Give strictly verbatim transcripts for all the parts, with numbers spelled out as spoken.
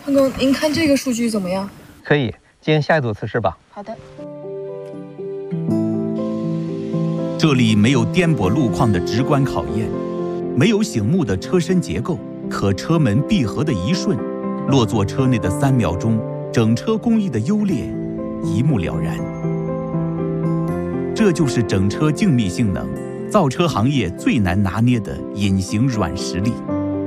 潘工，您看这个数据怎么样？ 可以进行下一组测试吧。 好的。 这里没有颠簸路况的直观考验，没有醒目的车身结构，可车门闭合的一瞬，落座车内的三秒钟，整车工艺的优劣一目了然。这就是整车静谧性能，造车行业最难拿捏的隐形软实力。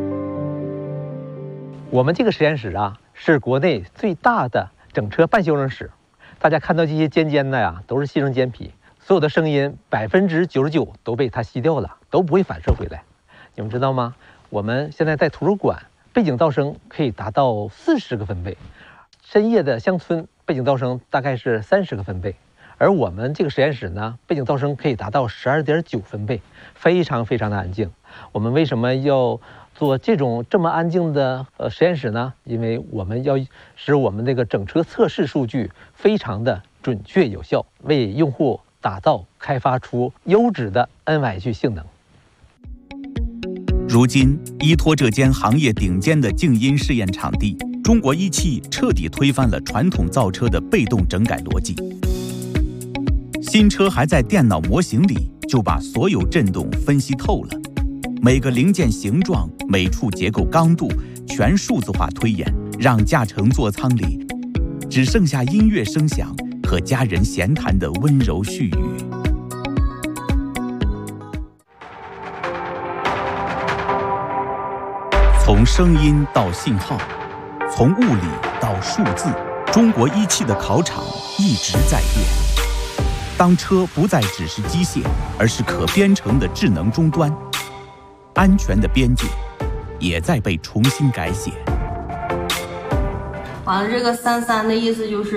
我们这个实验室啊，是国内最大的整车半修正室。大家看到这些尖尖的呀，都是吸成尖皮，所有的声音百分之九十九都被它吸掉了，都不会反射回来。你们知道吗？我们现在在图书馆，背景噪声可以达到四十个分贝，深夜的乡村背景噪声大概是三十个分贝，而我们这个实验室呢，背景噪声可以达到十二点九分贝，非常非常的安静。我们为什么要做这种这么安静的呃实验室呢？因为我们要使我们这个整车测试数据非常的准确有效，为用户打造开发出优质的 N Y H 性能。 如今，依托这间行业顶尖的静音试验场地，中国一汽彻底推翻了传统造车的被动整改逻辑。新车还在电脑模型里就把所有震动分析透了，每个零件形状、每处结构刚度全数字化推演，让驾乘座舱里只剩下音乐声响和家人闲谈的温柔絮语。从声音到信号，从物理到数字，中国一汽的考场一直在变。当车不再只是机械，而是可编程的智能终端，安全的边界也在被重新改写。 完了，这个三三的意思就是